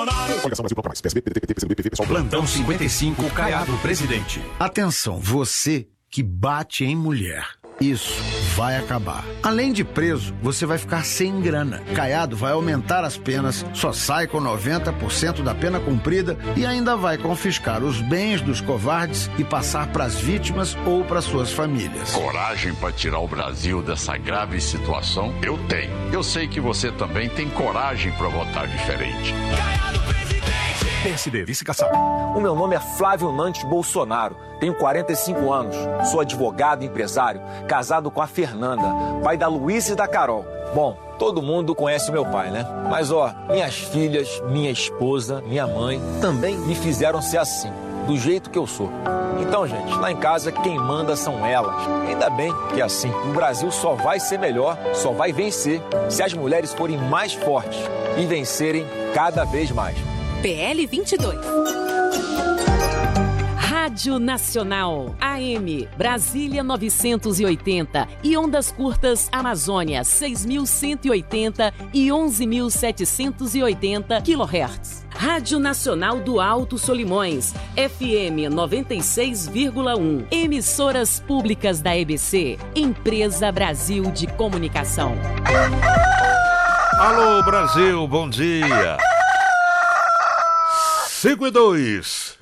Coligação Brasil Bloco Mais, PSB, PDT, PT, PCdoB, PV, PSOL. Plantão 55, Caiado, presidente. Atenção, você que bate em mulher. Isso vai acabar. Além de preso, você vai ficar sem grana. Caiado vai aumentar as penas, só sai com 90% da pena cumprida e ainda vai confiscar os bens dos covardes e passar para as vítimas ou para suas famílias. Coragem para tirar o Brasil dessa grave situação? Eu tenho. Eu sei que você também tem coragem para votar diferente. Caiado, presidente! PSD, vice-caçado. O meu nome é Flávio Nantes Bolsonaro. Tenho 45 anos, sou advogado e empresário, casado com a Fernanda, pai da Luísa e da Carol. Bom, todo mundo conhece meu pai, né? Mas minhas filhas, minha esposa, minha mãe também me fizeram ser assim, do jeito que eu sou. Então, gente, lá em casa quem manda são elas. Ainda bem que é assim. O Brasil só vai ser melhor, só vai vencer se as mulheres forem mais fortes e vencerem cada vez mais. PL 22. Rádio Nacional, AM, Brasília 980 e ondas curtas Amazônia 6.180 e 11.780 kHz. Rádio Nacional do Alto Solimões, FM 96,1. Emissoras públicas da EBC, Empresa Brasil de Comunicação. Alô, Brasil, bom dia. 5:02.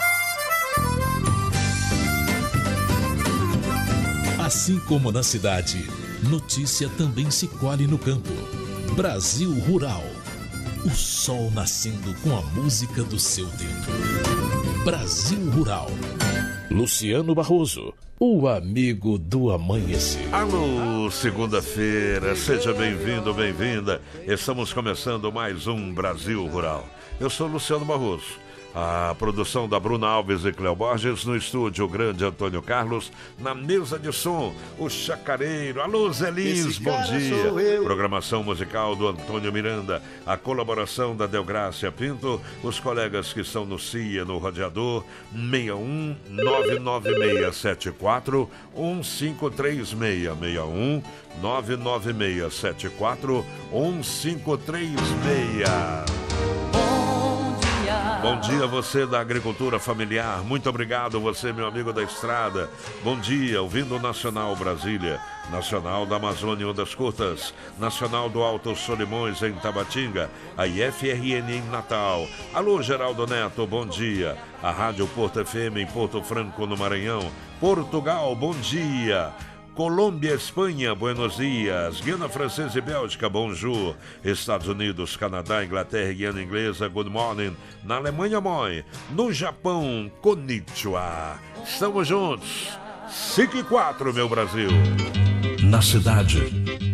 Assim como na cidade, notícia também se colhe no campo. Brasil Rural. O sol nascendo com a música do seu tempo. Brasil Rural. Luciano Barroso, o amigo do amanhecer. Alô, segunda-feira, seja bem-vindo, bem-vinda. Estamos começando mais um Brasil Rural. Eu sou Luciano Barroso. A produção da Bruna Alves e Cleo Borges, no estúdio, o grande Antônio Carlos, na mesa de som, o Chacareiro. Alô, Zé Lins, bom dia. Programação musical do Antônio Miranda, a colaboração da Delgrácia Pinto, os colegas que estão no CIA, no Radiador, 61 99674 1536, 61 99674 1536. Bom dia, você da agricultura familiar. Muito obrigado, você, meu amigo da estrada. Bom dia, ouvindo o Nacional Brasília, Nacional da Amazônia Ondas Curtas, Nacional do Alto Solimões em Tabatinga, a IFRN em Natal. Alô, Geraldo Neto, bom dia. A Rádio Porto FM em Porto Franco, no Maranhão. Portugal, bom dia. Colômbia, Espanha, Buenos Dias. Guiana Francesa e Bélgica, bonjour. Estados Unidos, Canadá, Inglaterra e Guiana Inglesa, good morning. Na Alemanha, moi. No Japão, konnichiwa. Estamos juntos. 5:04, meu Brasil. Na cidade,